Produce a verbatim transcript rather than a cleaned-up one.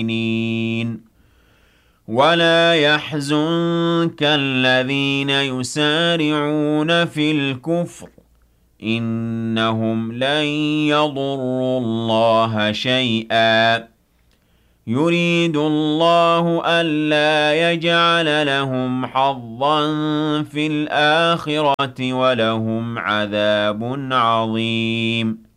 ولا يحزنك الذين يسارعون في الكفر إنهم لن يضروا الله شيئا يريد الله ألا يجعل لهم حظا في الآخرة ولهم عذاب عظيم